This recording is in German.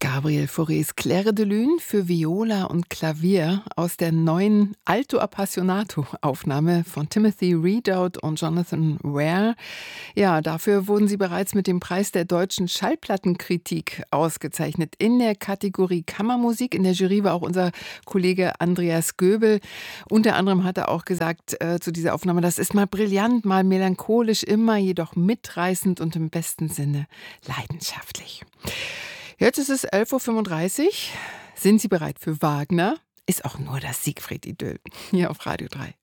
Gabriel Faurés Claire de Lune für Viola und Klavier aus der neuen Alto Appassionato-Aufnahme von Timothy Ridout und Jonathan Ware. Ja, dafür wurden sie bereits mit dem Preis der deutschen Schallplattenkritik ausgezeichnet in der Kategorie Kammermusik. In der Jury war auch unser Kollege Andreas Göbel. Unter anderem hat er auch gesagt zu dieser Aufnahme, das ist mal brillant, mal melancholisch, immer jedoch mitreißend und im besten Sinne leidenschaftlich. Jetzt ist es 11:35 Uhr. Sind Sie bereit für Wagner? Ist auch nur das Siegfried-Idyll hier auf Radio 3.